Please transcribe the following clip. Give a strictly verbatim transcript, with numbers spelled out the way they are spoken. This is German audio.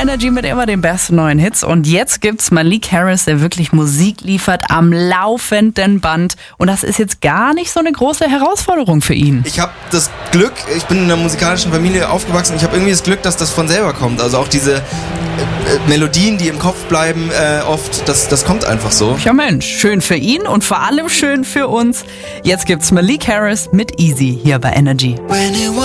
Energy mit immer den besten neuen Hits. Und jetzt gibt's Malik Harris, der wirklich Musik liefert am laufenden Band. Und das ist jetzt gar nicht so eine große Herausforderung für ihn. Ich habe das Glück, ich bin in einer musikalischen Familie aufgewachsen, ich habe irgendwie das Glück, dass das von selber kommt. Also auch diese äh, Melodien, die im Kopf bleiben, äh, oft, das, das kommt einfach so. Ja Mensch, schön für ihn und vor allem schön für uns. Jetzt gibt's Malik Harris mit Easy hier bei Energy.